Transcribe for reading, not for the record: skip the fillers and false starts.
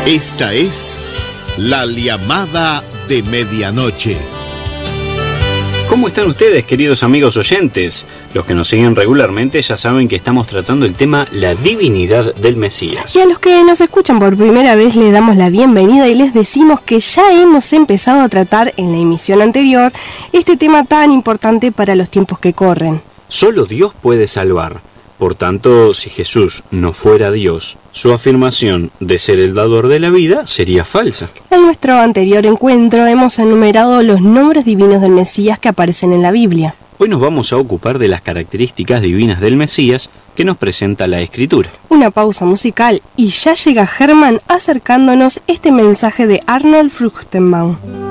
Esta es la llamada de medianoche. ¿Cómo están ustedes, queridos amigos oyentes? Los que nos siguen regularmente ya saben que estamos tratando el tema la divinidad del Mesías. Y a los que nos escuchan por primera vez les damos la bienvenida y les decimos que ya hemos empezado a tratar en la emisión anterior este tema tan importante para los tiempos que corren. Solo Dios puede salvar. Por tanto, si Jesús no fuera Dios, su afirmación de ser el dador de la vida sería falsa. En nuestro anterior encuentro hemos enumerado los nombres divinos del Mesías que aparecen en la Biblia. Hoy nos vamos a ocupar de las características divinas del Mesías que nos presenta la Escritura. Una pausa musical y ya llega Germán acercándonos este mensaje de Arnold Fruchtenbaum.